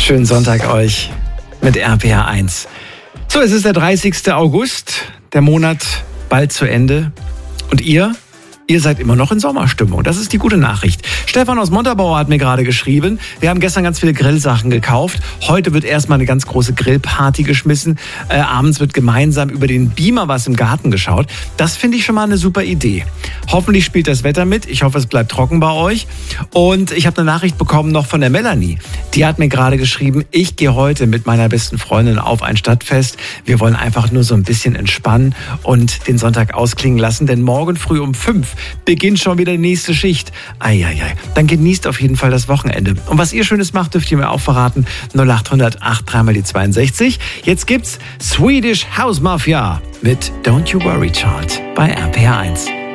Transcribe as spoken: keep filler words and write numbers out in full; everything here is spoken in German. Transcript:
Schönen Sonntag euch mit R P R eins. So, es ist der dreißigster August, der Monat bald zu Ende. Und ihr? Ihr seid immer noch in Sommerstimmung. Das ist die gute Nachricht. Stefan aus Montabaur hat mir gerade geschrieben, wir haben gestern ganz viele Grillsachen gekauft. Heute wird erstmal eine ganz große Grillparty geschmissen. Äh, abends wird gemeinsam über den Beamer was im Garten geschaut. Das finde ich schon mal eine super Idee. Hoffentlich spielt das Wetter mit. Ich hoffe, es bleibt trocken bei euch. Und ich habe eine Nachricht bekommen noch von der Melanie. Die hat mir gerade geschrieben, ich gehe heute mit meiner besten Freundin auf ein Stadtfest. Wir wollen einfach nur so ein bisschen entspannen und den Sonntag ausklingen lassen, denn morgen früh um fünf beginnt schon wieder die nächste Schicht. Eieiei. Dann genießt auf jeden Fall das Wochenende. Und was ihr Schönes macht, dürft ihr mir auch verraten. null acht hundert acht drei mal die zweiundsechzig. Jetzt gibt's Swedish House Mafia mit Don't You Worry Child bei R P R eins.